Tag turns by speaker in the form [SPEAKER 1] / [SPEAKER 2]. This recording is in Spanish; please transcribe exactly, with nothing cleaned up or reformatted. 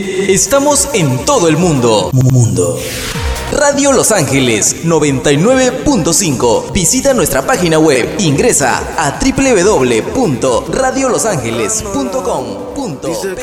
[SPEAKER 1] Estamos en todo el mundo. Mundo. Radio Los Ángeles noventa y nueve punto cinco. Visita nuestra página web. Ingresa a doble u doble u doble u punto radio los ángeles punto com punto pe.